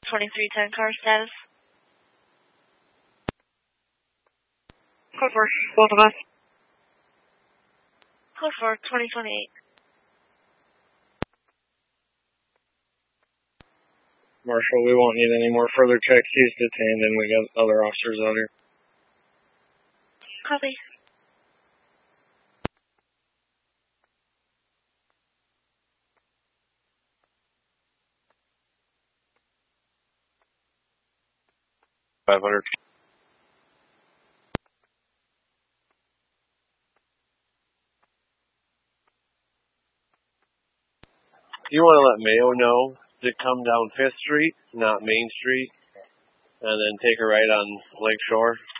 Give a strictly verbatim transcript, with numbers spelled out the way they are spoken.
twenty-three ten car status. Code four, both of us. Code four, twenty twenty-eight. Marshal, we won't need any more further checks. He's detained and we got other officers out here. Copy. five hundred. You want to let Mayo know to come down Fifth Street, not Main Street, and then take a right on Lake Shore?